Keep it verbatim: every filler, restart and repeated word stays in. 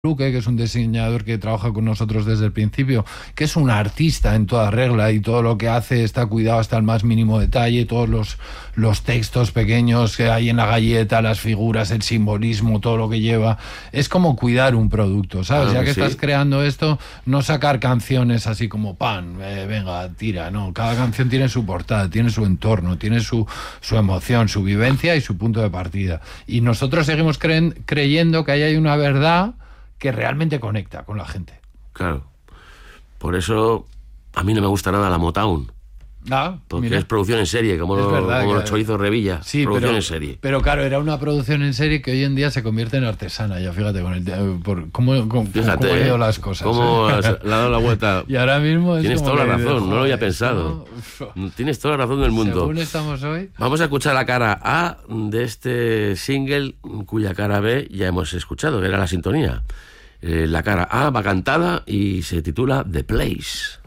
Luque, que es un diseñador que trabaja con nosotros desde el principio, que es un artista en toda regla y todo lo que hace está cuidado hasta el más mínimo detalle, todos los, los textos pequeños que hay en la galleta, las figuras, el simbolismo, todo lo que lleva, es como cuidar un producto, ¿sabes? Claro ya que que estás sí. creando esto, no sacar canciones así como pan, eh, venga, tira, no, cada canción tiene su portada, tiene su entorno, tiene su, su emoción, su vivencia y su punto de partida. Y nosotros seguimos creen, creyendo que ahí hay una verdad que realmente conecta con la gente. Claro. Por eso a mí no me gusta nada la Motown. Ah, Porque mira. es producción en serie, como, Es lo- verdad como que- los chorizos Revilla. Sí, producción pero, en serie. pero claro, era una producción en serie que hoy en día se convierte en artesana, ya fíjate con el eh, por cómo, cómo, Fíjate, cómo han ido ¿eh? las cosas. Cómo ¿eh? has- le ha dado la vuelta. Y ahora mismo es Tienes como toda la que, razón, no lo había joder, pensado. esto- Tienes toda la razón del mundo. Según estamos hoy. Vamos a escuchar la cara A de este single, cuya cara B ya hemos escuchado, que era la sintonía. Eh, la cara A va cantada y se titula The Place.